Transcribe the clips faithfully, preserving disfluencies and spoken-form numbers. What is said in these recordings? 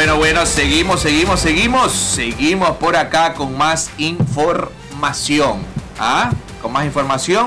bueno, bueno, seguimos, seguimos, seguimos. Seguimos por acá con más información. ¿Ah? Con más información.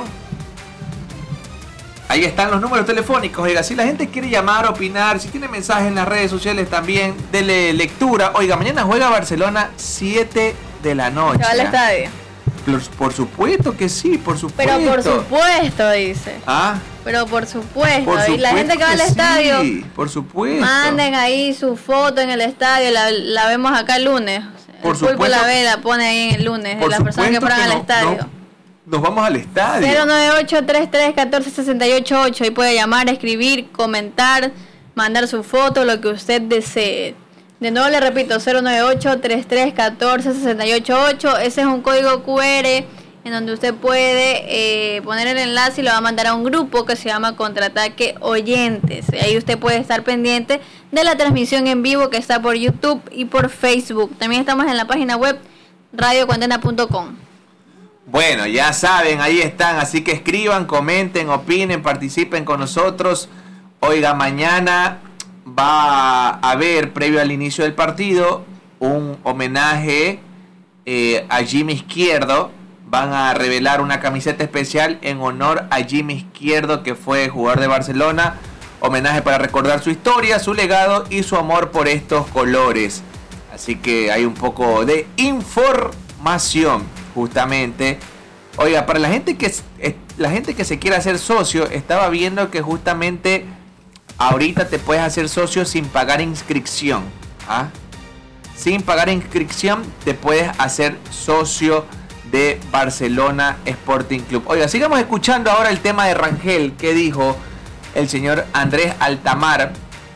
Ahí están los números telefónicos. Oiga, si la gente quiere llamar, opinar, si tiene mensajes en las redes sociales también, dele lectura. Oiga, mañana juega Barcelona siete de la noche. ¿Se va al estadio? Por, por supuesto que sí, por supuesto. Pero por supuesto, dice. ¿Ah? Pero por supuesto. Por y la supuesto gente que va al que estadio, sí, por supuesto. manden ahí su foto en el estadio. La, la vemos acá el lunes. Por el pulpo supuesto. la ve, la pone ahí en el lunes. De las personas que fueron que al no, estadio. No, nos vamos al estadio. cero nueve ocho, treinta y tres, catorce, sesenta y ocho ocho. Ahí puede llamar, escribir, comentar, mandar su foto, lo que usted desee. De nuevo le repito, cero nueve ocho, treinta y tres, catorce, sesenta y ocho ocho. Ese es un código cu erre en donde usted puede eh, poner el enlace y lo va a mandar a un grupo que se llama Contraataque Oyentes. Y ahí usted puede estar pendiente de la transmisión en vivo que está por YouTube y por Facebook. También estamos en la página web radio cuarentena punto com. Bueno, ya saben, ahí están, así que escriban, comenten, opinen, participen con nosotros. Oiga, mañana va a haber, previo al inicio del partido, un homenaje eh, a Jimmy Izquierdo. Van a revelar una camiseta especial en honor a Jimmy Izquierdo, que fue jugador de Barcelona. Homenaje para recordar su historia, su legado y su amor por estos colores. Así que hay un poco de información, justamente. Oiga, para la gente que la gente que se quiera hacer socio, estaba viendo que justamente ahorita te puedes hacer socio sin pagar inscripción. ¿Ah? Sin pagar inscripción te puedes hacer socio de Barcelona Sporting Club. Oiga, sigamos escuchando ahora el tema de Rangel que dijo el señor Andrés Altamar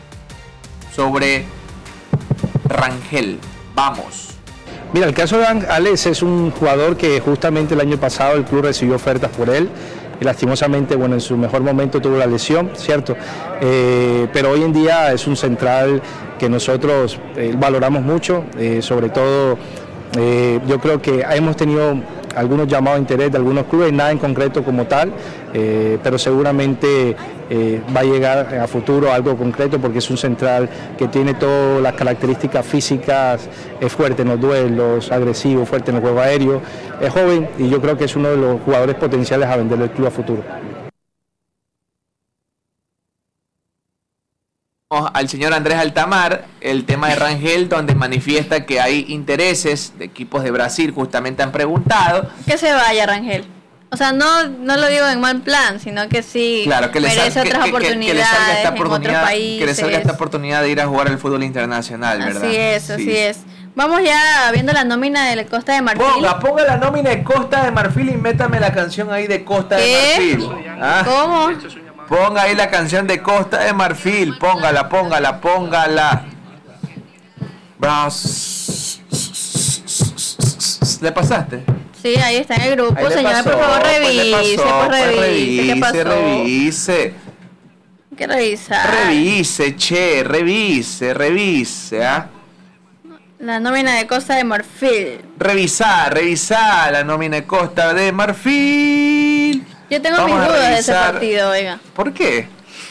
sobre Rangel. Vamos. Mira, el caso de Alex es un jugador que justamente el año pasado el club recibió ofertas por él y lastimosamente, bueno, en su mejor momento tuvo la lesión, ¿cierto? Eh, pero hoy en día es un central que nosotros eh, valoramos mucho, eh, sobre todo eh, yo creo que hemos tenido algunos llamados de interés de algunos clubes, nada en concreto como tal, eh, pero seguramente eh, va a llegar a futuro algo concreto porque es un central que tiene todas las características físicas, es fuerte en los duelos, agresivo, fuerte en el juego aéreo, es joven y yo creo que es uno de los jugadores potenciales a venderle el club a futuro. Al señor Andrés Altamar el tema de Rangel, donde manifiesta que hay intereses de equipos de Brasil. Justamente han preguntado que se vaya Rangel. O sea, no no lo digo en mal plan, sino que sí, claro, que le merece sal, otras que, oportunidades que, que le salga esta en otros países. Que le salga esta oportunidad de ir a jugar al fútbol internacional, ¿verdad? Así es, sí. así es. Vamos ya viendo la nómina de la Costa de Marfil. Ponga, ponga la nómina de Costa de Marfil y métame la canción ahí de Costa ¿Qué? de Marfil. ¿Ah? ¿Cómo? Ponga ahí la canción de Costa de Marfil. Póngala, póngala, póngala. ¿Le pasaste? Sí, ahí está en el grupo. Señora, pasó, por favor, revise, pues pasó, pues pues revise, revise, ¿qué pasó? Revise. Hay que revisar. Revise, che, revise, revise, ¿ah? La nómina de Costa de Marfil. Revisar, revisar la nómina de Costa de Marfil. Yo tengo Vamos mis dudas revisar. de ese partido, oiga. ¿Por qué?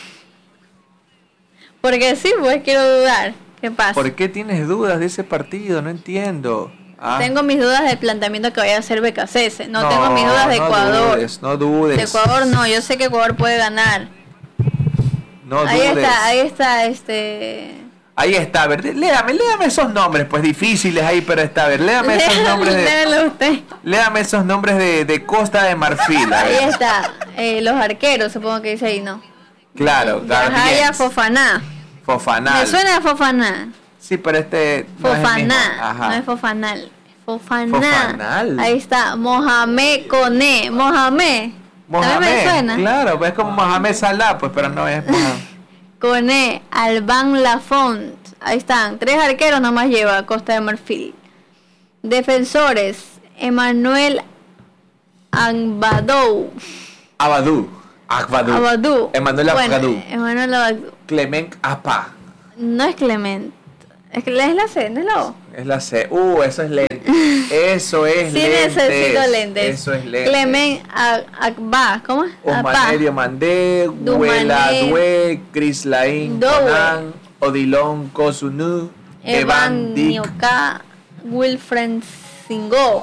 Porque sí, pues quiero dudar. ¿Qué pasa? ¿Por qué tienes dudas de ese partido? No entiendo. Ah. Tengo mis dudas del planteamiento que vaya a hacer B K C S. No, no tengo mis dudas de no Ecuador. Dudes, no dudes. De Ecuador no, yo sé que Ecuador puede ganar. No ahí dudes. está, ahí está, este... Ahí está, a ver, léame, léame esos nombres, pues difíciles ahí, pero está, a ver, léame esos Léalo, nombres de... léalo usted. Léame esos nombres de, de Costa de Marfil. Ahí está, eh, los arqueros, supongo que dice ahí, ¿no? Claro, Yahaya Fofaná. Fofanal. Me suena a Fofaná. Sí, pero este... No Fofaná, es no es Fofanal. Fofaná. Fofanal. Ahí está, Mohamed Koné. Mohamed. Mohamed, ¿también me suena? Claro, pues es como Mohamed Salah, pues, pero no es Mohamed. Koné, Alban Lafont. Ahí están, tres arqueros nomás lleva Costa de Marfil. Defensores, Emmanuel Agbadou. Abadou. Agbadou. Abadou. Emmanuel bueno, Agbadou. Emmanuel Agbadou. Clement Apa. No es Clement. Es que es la C, no es la O. Es la C. Uh, eso es lente. Eso es sí lentes. Sí necesito lentes. Eso es lente. Clement Agba. ¿Cómo es? Osmanerio Mandé, Huela Due, Chris Lain, Conan, Odilon Kosunu, Evan Nioka, Wilfred Singo.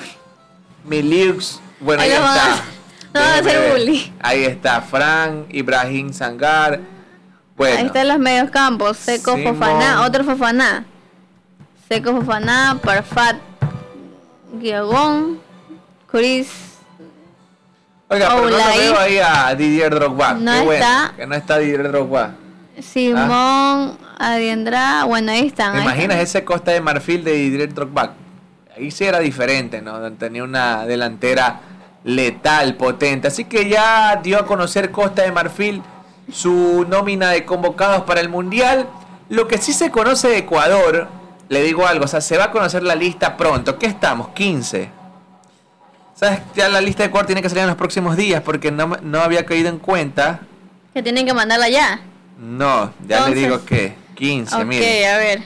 Miliux, bueno, ahí, ahí está. Va, no va a hacer bully. Ahí está, Fran, Ibrahim Sangar. Bueno. Ahí están los medios campos, Seco Simón. Fofana, otro Fofana. Seco Fofana, Parfat Guiagón, Chris. Oiga, pero no lo veo ahí a Didier Drogba. No Qué está. Bueno, que no está Didier Drogba. Simón, ¿Ah? Adiendra, bueno, ahí están. ¿Te ahí imaginas están. ese Costa de Marfil de Didier Drogba? Ahí sí era diferente, ¿no? Tenía una delantera letal, potente. Así que ya dio a conocer Costa de Marfil su nómina de convocados para el Mundial. Lo que sí se conoce de Ecuador, le digo algo, o sea, se va a conocer la lista pronto. ¿Qué estamos? quince. ¿Sabes? Ya la lista de Ecuador tiene que salir en los próximos días porque no, no había caído en cuenta. Que tienen que mandarla ya. No, ya Entonces, le digo que quince, ok, mire. a ver.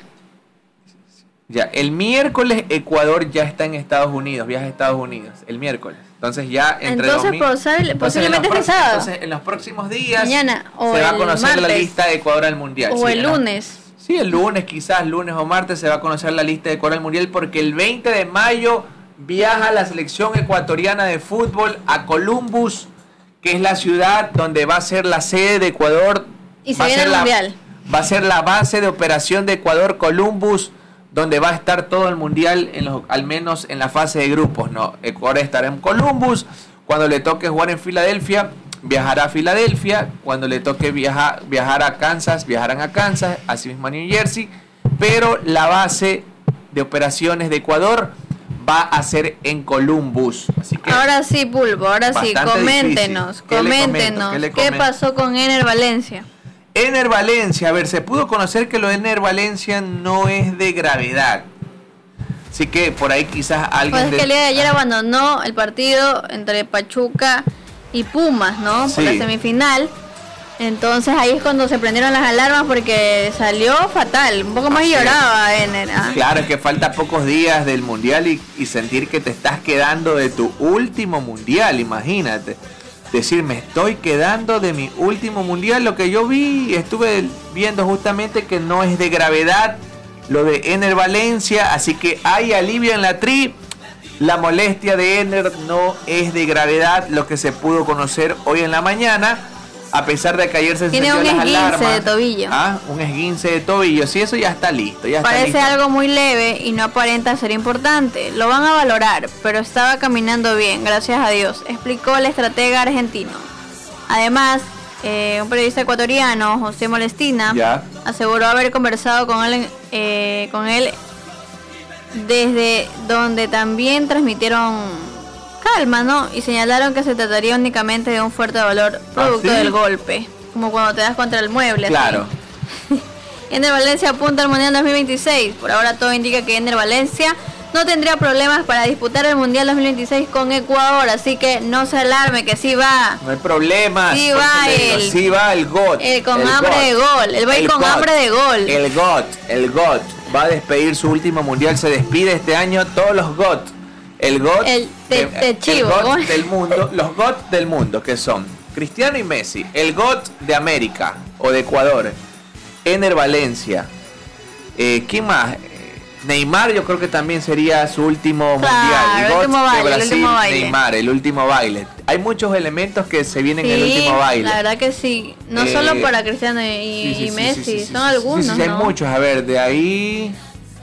Ya, el miércoles Ecuador ya está en Estados Unidos, viaja a Estados Unidos, el miércoles. Entonces ya entre Entonces, domingo, posiblemente posiblemente este sábado. Entonces en los próximos días mañana o se va a el conocer martes, la lista de Ecuador al Mundial. O sí, el lunes. La, sí, el lunes quizás, lunes o martes se va a conocer la lista de Ecuador al Mundial porque el veinte de mayo viaja la selección ecuatoriana de fútbol a Columbus, que es la ciudad donde va a ser la sede de Ecuador. Y se viene el la, Mundial. Va a ser la base de operación de Ecuador Columbus, donde va a estar todo el Mundial, en los, al menos en la fase de grupos. No, Ecuador estará en Columbus. Cuando le toque jugar en Filadelfia, viajará a Filadelfia. Cuando le toque viajar, viajar a Kansas, viajarán a Kansas, así mismo a New Jersey. Pero la base de operaciones de Ecuador va a ser en Columbus. Así que ahora sí, Pulpo, ahora sí, coméntenos, ¿Qué coméntenos, ¿Qué, ¿qué pasó con Ener Valencia? Ener Valencia, a ver, se pudo conocer que lo de Ener Valencia no es de gravedad. Así que por ahí quizás alguien... Pues es de... que el día de ayer abandonó el partido entre Pachuca y Pumas, ¿no? Sí. Por la semifinal. Entonces ahí es cuando se prendieron las alarmas porque salió fatal. Un poco más y lloraba Ener. ¿Ah? Claro, es que falta pocos días del Mundial y, y sentir que te estás quedando de tu último Mundial, imagínate. Decir, me estoy quedando de mi último Mundial. Lo que yo vi, estuve viendo justamente que no es de gravedad lo de Ener Valencia, así que hay alivio en la tri. La molestia de Ener no es de gravedad, lo que se pudo conocer hoy en la mañana, a pesar de que ayer se tiene encendió un las alarmas. esguince de tobillo. Ah, un esguince de tobillo, sí, eso ya está listo. Ya Parece está listo. algo muy leve y no aparenta ser importante. Lo van a valorar, pero estaba caminando bien, gracias a Dios, explicó el estratega argentino. Además, eh, un periodista ecuatoriano, José Molestina, ya. aseguró haber conversado con él, eh, con él desde donde también transmitieron calma, ¿no? Y señalaron que se trataría únicamente de un fuerte dolor producto ¿Ah, sí? del golpe, como cuando te das contra el mueble. Claro. Ener Valencia apunta al Mundial dos mil veintiséis. Por ahora todo indica que Ener Valencia no tendría problemas para disputar el Mundial dos mil veintiséis con Ecuador, así que no se alarme, que sí va. No hay problema. Sí va el, sí va el G O T. El con el hambre G O T. de gol. El va a ir con G O T. hambre de gol. El G O T. El G O T. Va a despedir su último Mundial. Se despide este año todos los G O T. El G O T. El te, te chivo, el G O T del mundo. Los G O T del mundo, que son Cristiano y Messi. El G O T de América o de Ecuador. Ener Valencia. Eh, ¿Quién más? Neymar, yo creo que también sería su último claro, mundial. El último de baile, Brasil, el último baile. Neymar, el último baile. Hay muchos elementos que se vienen sí, en el último baile. La verdad que sí. No eh, solo para Cristiano y, sí, sí, y sí, Messi, sí, sí, son sí, algunos. Sí, sí, hay ¿no? muchos. A ver, de ahí.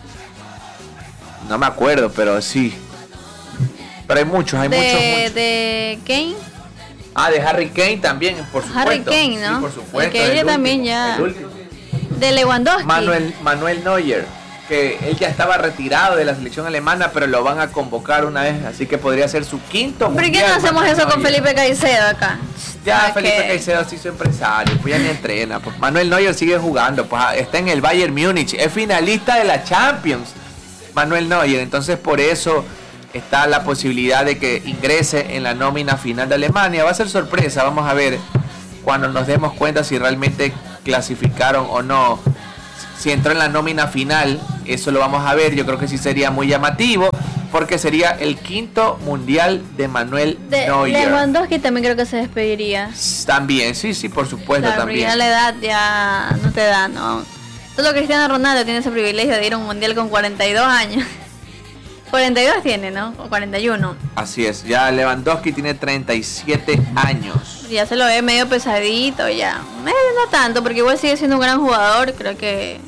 No me acuerdo, pero sí. Pero hay muchos, hay de, muchos, muchos. De Kane. Ah, de Harry Kane también, por supuesto. Harry Kane, ¿no? Sí, por supuesto. Que ella también ya. El último. De Lewandowski. Manuel, Manuel Neuer, que él ya estaba retirado de la selección alemana, pero lo van a convocar una vez, así que podría ser su quinto ¿Por mundial. qué no hacemos Manuel eso con Neuer. Felipe Caicedo acá? Ya ¿Sabes Felipe qué? Caicedo se hizo empresario, pues ya ni entrena. Pues Manuel Neuer sigue jugando, pues está en el Bayern Múnich, es finalista de la Champions. Manuel Neuer, entonces por eso está la posibilidad de que ingrese en la nómina final de Alemania. Va a ser sorpresa, vamos a ver cuando nos demos cuenta si realmente clasificaron o no. Si entró en la nómina final, eso lo vamos a ver. Yo creo que sí sería muy llamativo, porque sería el quinto mundial de Manuel De Neuer. Lewandowski también creo que se despediría. También, sí, sí, por supuesto, Claro, porque también. ya la edad ya no te da, ¿no? Solo Cristiano Ronaldo tiene ese privilegio de ir a un mundial con cuarenta y dos años. cuarenta y dos tiene, ¿no? O cuarenta y uno. Así es, ya Lewandowski tiene treinta y siete años. Ya se lo ve medio pesadito ya. Eh, no tanto, porque igual sigue siendo un gran jugador. Creo que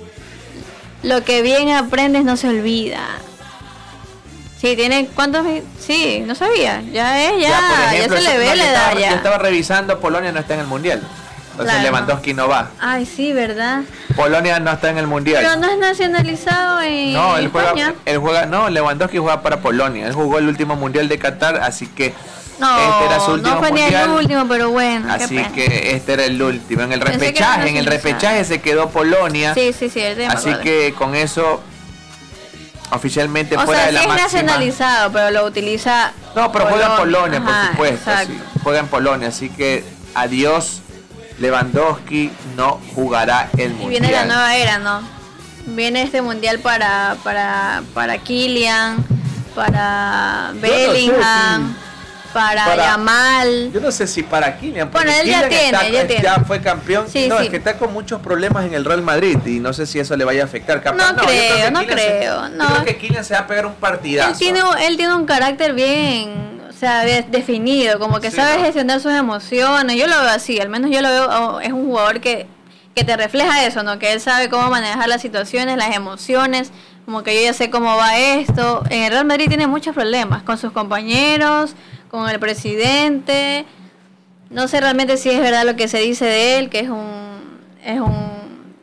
lo que bien aprendes no se olvida. Sí, tiene cuántos... Sí, no sabía. Ya es, ya, ya, por ejemplo, ya se le ve no, la edad estaba, ya. Yo estaba revisando, Polonia no está en el mundial. Entonces claro, Lewandowski no va. Ay, sí, ¿verdad? Polonia no está en el mundial. Pero no es nacionalizado en No, él juega, España. él juega, no, Lewandowski juega para Polonia. Él jugó el último mundial de Qatar, así que no, este era su último no fue mundial. Ni el último, pero bueno. Así que este era el último. En el Pensé repechaje, en el repechaje se quedó Polonia. Sí, sí, sí. El así que con eso oficialmente o fuera sea, de la sí máxima. Es nacionalizado, pero lo utiliza. No, pero Polonia. juega en Polonia, Ajá, por supuesto. Sí, juega en Polonia, así que adiós. Lewandowski no jugará el mundial. Y viene la nueva era, ¿no? Viene este mundial para para para Kylian, para Bellingham, no sé si para, para Yamal. Yo no sé si para Kylian. Bueno, él Kylian ya tiene, está, ya tiene. Ya fue campeón. Sí, no, sí. es que está con muchos problemas en el Real Madrid y no sé si eso le vaya a afectar. Capaz, no, no creo, no creo. creo. Se, no. Yo creo que Kylian se va a pegar un partidazo. Él tiene, él tiene un carácter bien, o sea, de, definido, como que sí, sabe ¿no? gestionar sus emociones. Yo lo veo así, al menos yo lo veo, oh, es un jugador que, que te refleja eso, ¿no? Que él sabe cómo manejar las situaciones, las emociones, como que yo ya sé cómo va esto. En el Real Madrid tiene muchos problemas con sus compañeros, con el presidente. No sé realmente si es verdad lo que se dice de él, que es un es un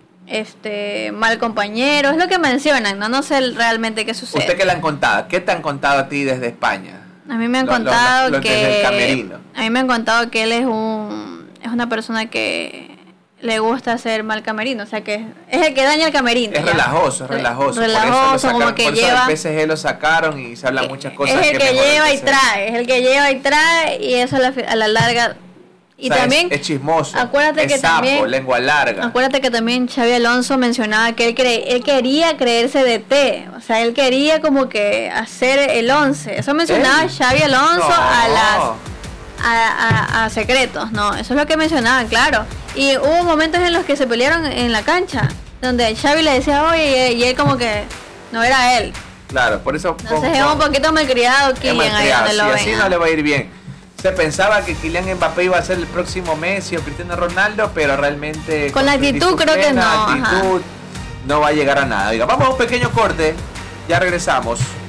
este mal compañero, es lo que mencionan, no no sé realmente qué sucede. ¿Usted qué le han contado? ¿Qué te han contado a ti desde España? A mí me han Lo- contado lo- lo- que desde el camerino. a mí me han contado que él es un es una persona que le gusta hacer mal camerino, o sea que es el que daña el camerino. Es ya. relajoso, es relajoso. Relajoso, por eso lo sacaron, como que por eso lleva. al P S G lo sacaron y se hablan muchas cosas. Es el que, mejor lleva el y P S G. trae, es el que lleva y trae y eso a la, fi- a la larga. Y O sea, también es, es chismoso, acuérdate es que sapo, también- lengua larga. Acuérdate que también Xavi Alonso mencionaba que él cre él quería creerse D T, o sea, él quería como que hacer el once. Eso mencionaba ¿Él? Xavi Alonso No. a las a, a, a secretos, no, eso es lo que mencionaban, claro. Y hubo momentos en los que se pelearon en la cancha, donde Xavi le decía, oye, y él como que no era él. Claro, por eso... Entonces es un poquito malcriado Kylian ahí malcriado, donde lo sí, ven. así ¿no? no le va a ir bien. Se pensaba que Kylian Mbappé iba a ser el próximo Messi o Cristiano Ronaldo, pero realmente... Con la actitud su creo que plena no, actitud no va a llegar a nada. Diga, vamos a un pequeño corte, ya regresamos.